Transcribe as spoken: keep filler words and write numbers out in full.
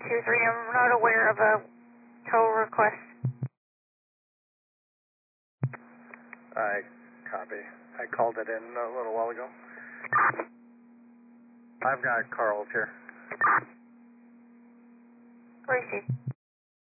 two three, I'm not aware of a tow request. I copy. I called it in a little while ago. I've got Carl's here. Receive.